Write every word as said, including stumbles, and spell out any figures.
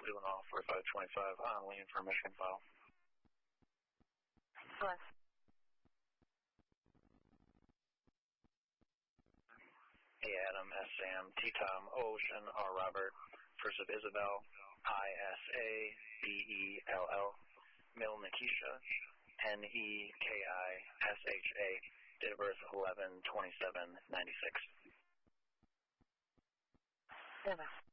Juvenile forty-five twenty-five on lean for Michigan file. Bless. A Adam, S Sam, T Tom, Ocean, R Robert, first of Isabel, I S A, B E L L, Mill Nikisha, N E K I S H A, date of birth eleven twenty-seven ninety-six. Seven.